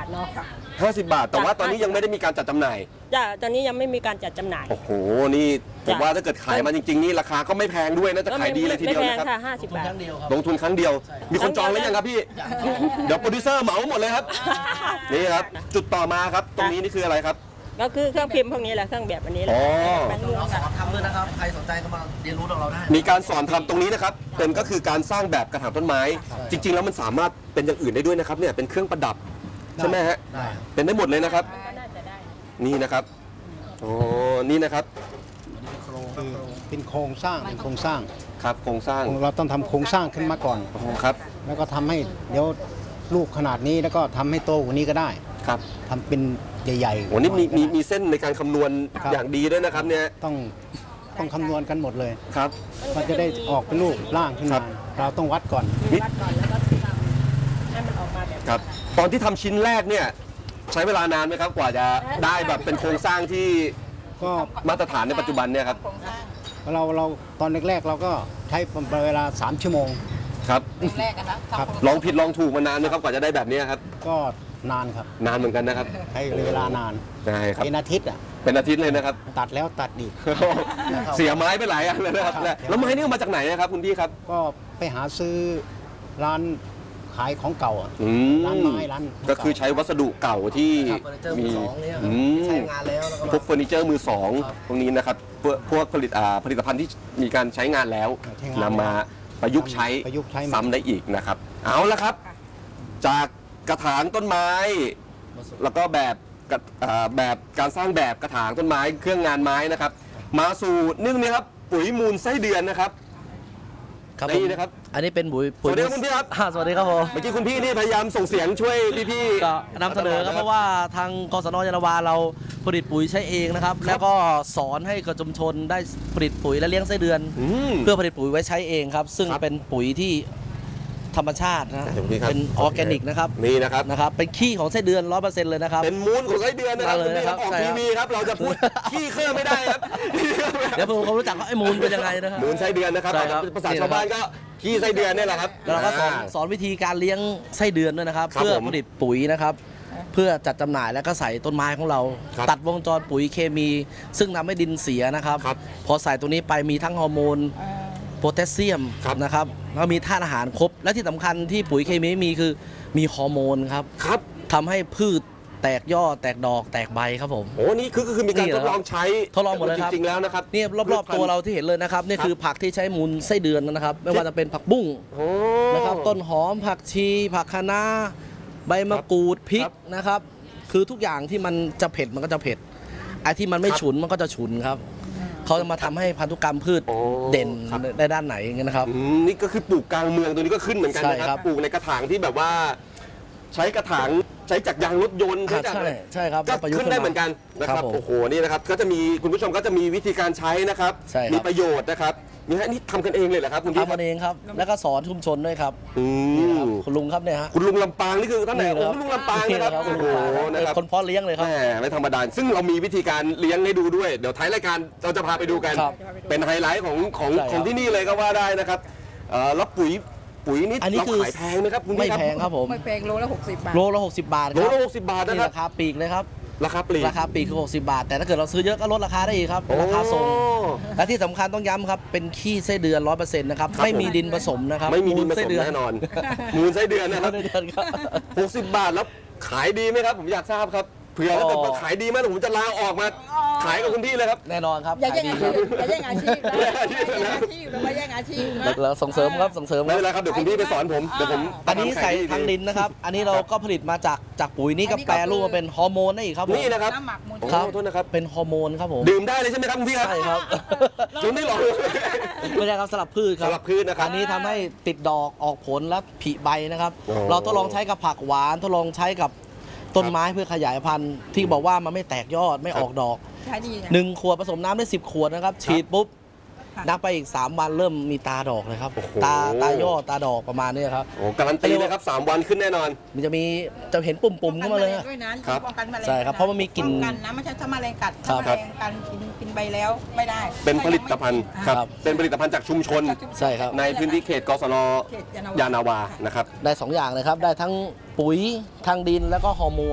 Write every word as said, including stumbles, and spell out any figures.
ทเนาะห้าสิบบาทแต่ว่าตอนนี้ยังไม่ได้มีการจัดจำหน่ายจ้ะตอนนี้ยังไม่มีการจัดจำหน่ายโอ้โหนี่ผมว่าถ้าเกิดขายมาจริงๆนี่ราคาก็ไม่แพงด้วยน่าจะขายดีเลยทีเดียวนะครับไม่แพงค่ะห้าสิบบาทลงทุนครั้งเดียวมีคนจองแล้วยังครับพี่เดี๋ยวโปรดิวเซอร์เหมาหมดเลยครับนี่ครับจุดต่อมาครับตรงนี้นี่คืออะไรครับก็คือเครื่องพิมพ์พวกนี้แหละเครื่องแบบอันนี้แหละเราสอนทำด้วยนะครับใครสนใจก็มาเรียนรู้กับเราได้มีการสอนทำตรงนี้นะครับเป็นก็คือการสร้างแบบกระถางต้นไม้จริงๆแล้วมันสามารถเป็นอย่างอื่นได้ด้วยนะครับเนี่ยเป็นเครื่องประดับใช่ไหมฮะเป็นได้หมดเลยนะครับนี่นะครับโอ้นี่นะครับเป็นโครงสร้างเป็นโครงสร้างครับโครงสร้างเราต้องทำโครงสร้างขึ้นมาก่อนครับแล้วก็ทำให้เดี๋ยวลูกขนาดนี้แล้วก็ทำให้โตกว่านี้ก็ได้ครับทำเป็นใหญ่ๆโอ้นี่มีมีมีเส้นในการคำนวณอย่างดีด้วยนะครับเนี่ยต้องต้องคำนวณกันหมดเลยครับมันจะได้ออกเป็นรูปร่างขึ้นมาเราต้องวัดก่อนวัดก่อนแล้วก็ทำให้มันออกมาแบบครับตอนที่ทำชิ้นแรกเนี่ยใช้เวลานานไหมครับกว่าจะได้แบบเป็นโครงสร้างที่ก็มาตรฐานในปัจจุบันเนี่ยครับเราเราตอนแรกๆเราก็ใช้เวลาสามชั่วโมงครับแรกๆนะครับลองผิดลองถูกมานานไหมครับกว่าจะได้แบบนี้ครับก็นานครับนานเหมือนกันนะครับใช้เวลานานใช่ครับเป็นอาทิตย์อ่ะเป็นอาทิตย์เลยนะครับตัดแล้วตัดอีกเสียไม้ไปหลายอันเลยนะครับแล้วไม้นี่มาจากไหนนะครับคุณพี่ครับก็ไปหาซื้อร้านขายของเก่าร้านไม้ร้านก็คือใช้วัสดุเก่าที่มีใช้งานแล้วพวกเฟอร์นิเจอร์มือสองตรงนี้นะครับพวกผลิตผลิตภัณฑ์ที่มีการใช้งานแล้วนำมาประยุกต์ใช้ซ้ำได้อีกนะครับเอาละครับจากกระถางต้นไม้แล้วก็แบบแบบการสร้างแบบกระถางต้นไม้เครื่องงานไม้นะครับมาสู่นึ่งนี้ครับปุ๋ยมูลไส้เดือนนะครับครับนี่นะครับอันนี้เป็นปุ๋ยปุ๋ยสวัสดีคุณพี่ครับสวัสดีครับผมเมื่อกี้คุณพี่นี่พยายามส่งเสียงช่วยพี่ๆก็นำเสนอครับเพราะว่าทางกสนยานาวาเราผลิตปุ๋ยใช้เองนะครับแล้วก็สอนให้กชุมชนได้ผลิตปุ๋ยและเลี้ยงไส้เดือนเพื่อผลิตปุ๋ยไว้ใช้เองครับซึ่งเป็นปุ๋ยที่ธรรมชาตินะเป็นออร์แกนิกนะครับนี่นะครับนะครับเป็นขี้ของไส้เดือนร้อยเปอร์เซ็นต์เลยนะครับเป็นมูลของไส้เดือนนะครับเลยนะครับออกทีวีครับเราจะพูดขี้เคลื่อนไม่ได้ครับเดี๋ยวผมเขารู้จักว่าไอ้มูลเป็นยังไงนะครับมูลไส้เดือนนะครับภาษาชาวบ้านก็ขี้ไส้เดือนนี่แหละครับเราก็สอนสอนวิธีการเลี้ยงไส้เดือนด้วยนะครับเพื่อผลิตปุ๋ยนะครับเพื่อจัดจำหน่ายแล้วก็ใส่ต้นไม้ของเราตัดวงจรปุ๋ยเคมีซึ่งทำให้ดินเสียนะครับพอใส่ตัวนี้ไปมีทั้งฮอร์โมนโพแทสเซียมนะครับแล้วมีธาตุอาหารครบและที่สำคัญที่ปุ๋ยเคมีมีคือมีฮอร์โมนครับครับทำให้พืชแตกยอดแตกดอกแตกใบครับผมโอ้นี่คือคือมีการทดลองใช้ทดลองหมดเลยครับจริงๆแล้วนะครับนี่รอบๆตัวเราที่เห็นเลยนะครับนี่คือผักที่ใช้มูลไส้เดือนนะครับไม่ว่าจะเป็นผักบุ้งนะครับต้นหอมผักชีผักคะน้าใบมะกรูดพริกนะครับคือทุกอย่างที่มันจะเผ็ดมันก็จะเผ็ดไอ้ที่มันไม่ฉุนมันก็จะฉุนครับเขาจะมาทำให้พันธุกรรมพืชเด่นในด้านไหนอย่างเงี้ยนะครับนี่ก็คือปลูกกลางเมืองตัวนี้ก็ขึ้นเหมือนกันนะครับปลูกในกระถางที่แบบว่าใช้กระถางใช้จากยางรถยนต์ใช้จากใช่ครับก็ขึ้นได้เหมือนกันนะครับโอ้โหนี่นะครับก็จะมีคุณผู้ชมก็จะมีวิธีการใช้นะครับมีประโยชน์นะครับนี่ฮะนี่ทำกันเองเลยเหรอครับคุณพี่ทำกันเองครับแล้วก็สอนชุมชนด้วยครับคุณลุงครับเนี่ยฮะคุณลุงลำปางนี่คือท่านไหนคุณลุงลำปางนะครับโอ้โหนะครับคนพ่อเลี้ยงเลยครับไม่ธรรมดาซึ่งเรามีวิธีการเลี้ยงให้ดูด้วยเดี๋ยวท้ายรายการเราจะพาไปดูกันเป็นไฮไลท์ของของของที่นี่เลยก็ว่าได้นะครับแล้วปุ๋ยปุ๋ยนี่เราขายแพงไหมครับคุณพี่ครับไม่แพงครับผมไม่แพงโลละหกสิบบาทโลละหกสิบบาทโลละหกสิบบาทนะครับราคาปีกเลยครับราคาปลีกราคาปีกคือหกสิบบาทแต่ถ้าเกิดเราซื้อเยอะก็ลดราคาได้อีกครับราคาส่งและที่สำคัญต้องย้ำครับเป็นขี้ไส้เดือนร้อยเปอร์เซ็นต์นะครับไม่มีดินผสมนะครับไม่มีดินผสมแน่นอนมูลไส้เดือนนะครับหกสิบบาทแล้วขายดีไหมครับผมอยากทราบครับเผื่อแล้วแต่ขายดีมากผมจะลาออกมาขายกับคุณพี่เลยครับแน่นอนครับอย่าแย่งอาชีพอย่าแย่งอาชีพอย่าแย่งอาชีพเราไม่แย่งอาชีพนะเราส่งเสริมครับส่งเสริมไม่เป็นไรครับเดี๋ยวคุณพี่ไปสอนผมเดี๋ยวผมอันนี้ใส่ทางดินนะครับอันนี้เราก็ผลิตมาจากจากปุ๋ยนี่ก็แปรรูปมาเป็นฮอร์โมนได้อีกครับนี่นะครับครับโทษนะครับเป็นฮอร์โมนครับผมดื่มได้เลยใช่ไหมครับคุณพี่ครับใช่ครับจุดไม่หลอกไม่ใช่ครับสลับพืชครับสลับพืชนะครับอันนี้ทำให้ติดดอกออกผลและผลิใบนะครับเราทดลองใช้กับผักหวานทดลองใช้กับต้นไม้เพื่อขยายพันธุ์ที่บอกว่ามันไม่แตกยอดไม่ออกดอกหนึ่งขวดผสมน้ำได้สิบขวดนะครับฉีดปุ๊บนับไปอีกสามวันเริ่มมีตาดอกเลยครับตาตายอดตาดอกประมาณนี้ครับโอ้การันตีเลยครับสามวันขึ้นแน่นอนมันจะมีจะเห็นปุ่มๆขึ้นมาเลยครับใช่ครับเพราะมันมีกลิ่นกันนะไม่ใช่ถ้าแมลงกัดถ้าแมลงกันกินกินใบแล้วไม่ได้เป็นผลิตภัณฑ์ครับเป็นผลิตภัณฑ์จากชุมชนใช่ครับในพื้นที่เขตกสนยานาวานะครับได้สองอย่างเลยครับได้ทั้งปุ๋ยทางดินแล้วก็ฮอร์โมน